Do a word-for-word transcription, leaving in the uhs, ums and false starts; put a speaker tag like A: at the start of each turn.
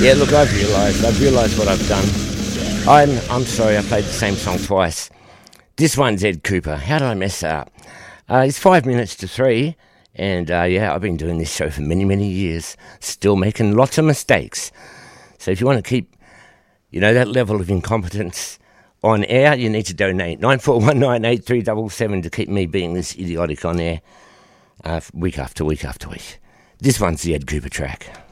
A: Yeah, look, I've realised, I've realised what I've done. I'm, I'm sorry, I played the same song twice. This one's Ed Cooper. How did I mess that up? Uh, it's five minutes to three, and uh, yeah, I've been doing this show for many, many years, still making lots of mistakes. So if you want to keep, you know, that level of incompetence on air, you need to donate nine four one nine eight three seven seven to keep me being this idiotic on air uh, week after week after week. This one's the Ed Cooper track.